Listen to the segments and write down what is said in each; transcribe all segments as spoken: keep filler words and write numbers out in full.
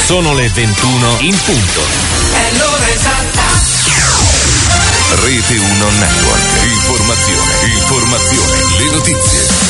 Sono le ventuno in punto. È l'ora esatta. Rete uno Network. Informazione, informazione, le notizie.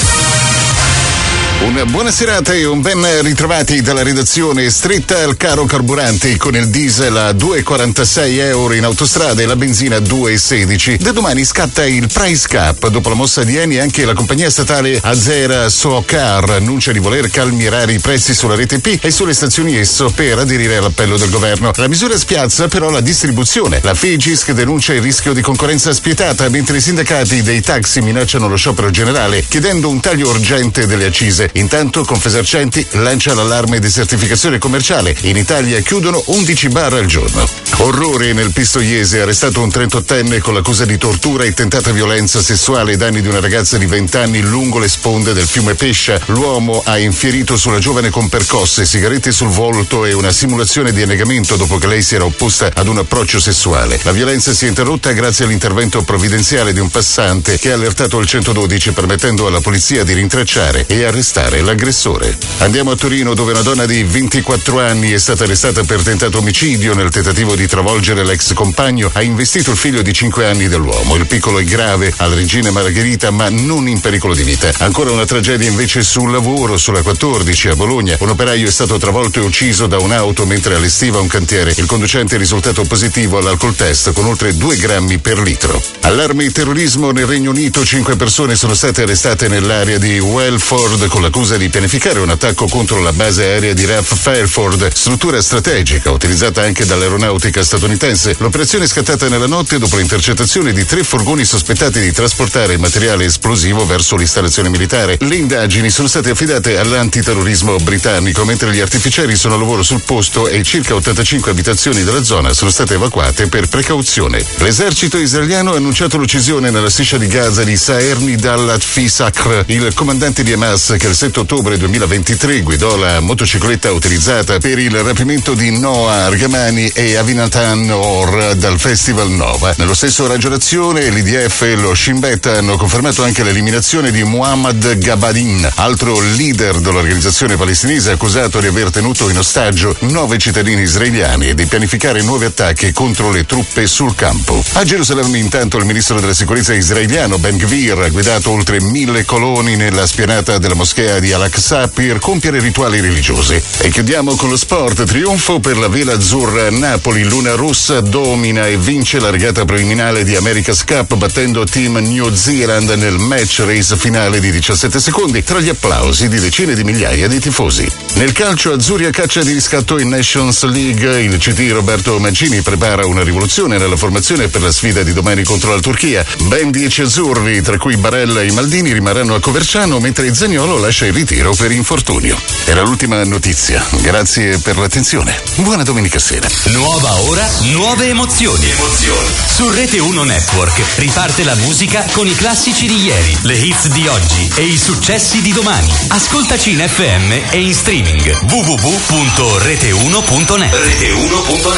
Una buona serata e un ben ritrovati dalla redazione. Stretta al caro carburanti con il diesel a due virgola quarantasei euro in autostrada e la benzina a due virgola sedici. Da domani scatta il price cap. Dopo la mossa di Eni, anche la compagnia statale Azera Socar annuncia di voler calmierare i prezzi sulla rete P e sulle stazioni esso per aderire all'appello del governo. La misura spiazza però la distribuzione. La Figisc denuncia il rischio di concorrenza spietata, mentre i sindacati dei taxi minacciano lo sciopero generale chiedendo un taglio urgente delle accise. Intanto Confesercenti lancia l'allarme di certificazione commerciale. In Italia chiudono undici bar al giorno. Orrore nel Pistoiese, arrestato un trentottenne con l'accusa di tortura e tentata violenza sessuale ai danni di una ragazza di venti anni lungo le sponde del fiume Pescia. L'uomo ha infierito sulla giovane con percosse, sigarette sul volto e una simulazione di annegamento dopo che lei si era opposta ad un approccio sessuale. La violenza si è interrotta grazie all'intervento provvidenziale di un passante che ha allertato il centododici, permettendo alla polizia di rintracciare e arrestare l'aggressore. Andiamo a Torino, dove una donna di ventiquattro anni è stata arrestata per tentato omicidio. Nel tentativo di travolgere l'ex compagno ha investito il figlio di cinque anni dell'uomo. Il piccolo è grave alla Regina Margherita, ma non in pericolo di vita. Ancora una tragedia invece sul lavoro, sulla quattordici a Bologna. Un operaio è stato travolto e ucciso da un'auto mentre allestiva un cantiere. Il conducente è risultato positivo all'alcol test con oltre due grammi per litro. Allarme terrorismo nel Regno Unito. Cinque persone sono state arrestate nell'area di Welford con l'accusa di pianificare un attacco contro la base aerea di R A F Fairford, struttura strategica utilizzata anche dall'aeronautica statunitense. L'operazione è scattata nella notte dopo l'intercettazione di tre furgoni sospettati di trasportare materiale esplosivo verso l'installazione militare. Le indagini sono state affidate all'antiterrorismo britannico, mentre gli artificieri sono a lavoro sul posto e circa ottantacinque abitazioni della zona sono state evacuate per precauzione. L'esercito israeliano ha annunciato l'uccisione nella striscia di Gaza di Saherni dal-Atfisakr, il comandante di Hamas che il sette ottobre duemilaventitré guidò la motocicletta utilizzata per il rapimento di Noah Argamani e Avinatan Or dal Festival Nova. Nello stesso raggio d'azione l'I D F e lo Shin Bet hanno confermato anche l'eliminazione di Muhammad Gabadin, altro leader dell'organizzazione palestinese accusato di aver tenuto in ostaggio nove cittadini israeliani e di pianificare nuovi attacchi contro le truppe sul campo. A Gerusalemme intanto il ministro della sicurezza israeliano Ben Gvir ha guidato oltre mille coloni nella spianata della moschea di Al-Aqsa per compiere rituali religiosi. E chiudiamo con lo sport. Trionfo per la vela azzurra. Napoli, Luna Rossa, domina e vince la regata preliminare di America's Cup battendo Team New Zealand nel match race finale di diciassette secondi tra gli applausi di decine di migliaia di tifosi. Nel calcio azzurri a caccia di riscatto in Nations League, il C T Roberto Mancini prepara una rivoluzione nella formazione per la sfida di domani contro la Turchia. Ben dieci azzurri, tra cui Barella e Maldini, rimarranno a Coverciano, mentre Zaniolo lascia il ritiro per infortunio. Era l'ultima notizia. Grazie per l'attenzione. Buona domenica sera. Nuova ora, nuove emozioni. Emozioni. Su Rete uno Network riparte la musica con i classici di ieri, le hits di oggi e i successi di domani. Ascoltaci in F M e in streaming w w w punto rete uno punto net. rete uno punto net